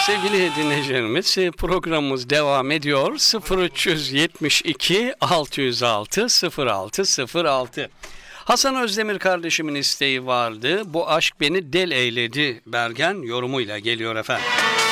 Sevgili dinleyicilerimiz, programımız devam ediyor. 0372 606 0606. Hasan Özdemir kardeşimin isteği vardı. Bu aşk beni del eyledi. Bergen yorumuyla geliyor efendim.